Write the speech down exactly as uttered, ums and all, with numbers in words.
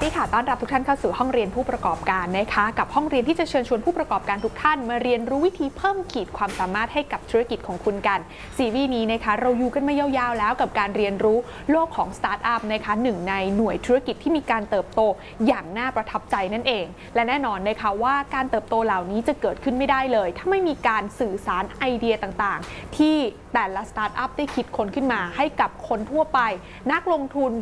สดีค่ะต้อนรับทุกท่านเข้าสู่ห้องเรียนผู้ประกอบการนะคะกับห้องเรียนที่จะเชิญชวนผู้ประกอบการทุกท่านมาเรียนรู้วิธีเพิ่มขีดความสามารถให้กับธุรกิจของคุณกันซีรีส์นี้นะคะเราอยู่กันมายาวๆแล้วกับการเรียนรู้โลกของสตาร์ทอัพนะคะหนึ่งในหน่วยธุรกิจที่มีการเติบโตอย่างน่าประทับใจนั่นเองและแน่นอนนะคะว่าการเติบโตเหล่านี้จะเกิดขึ้นไม่ได้เลยถ้าไม่มีการสื่อสารไอเดียต่างๆที่แต่ละสตาร์ทอัพได้คิดค้นขึ้นมาให้กับคนทั่วไปนักลงทุน